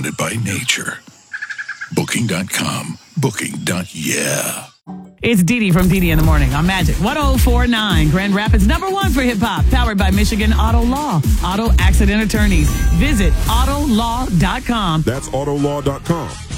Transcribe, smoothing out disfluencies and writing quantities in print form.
surrounded by nature. Booking.com. Booking.yeah. It's Dee Dee from Dee Dee in the Morning on Magic 104.9. Grand Rapids, #1 for hip-hop. Powered by Michigan Auto Law. Auto accident attorneys. Visit autolaw.com. That's autolaw.com.